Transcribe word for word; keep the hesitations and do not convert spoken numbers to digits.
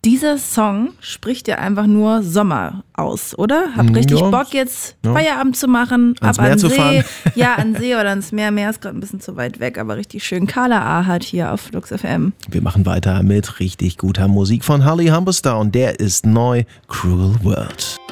dieser Song spricht ja einfach nur Sommer aus, oder? Hab richtig ja. Bock jetzt ja. Feierabend zu machen, ans ab Meer an zu See. fahren. Ja, an See oder ans Meer. Meer ist gerade ein bisschen zu weit weg, aber richtig schön. Carla Ahart hier auf Flux F M. Wir machen weiter mit richtig guter Musik von Holly Humberstone. Der ist neu, Cruel World.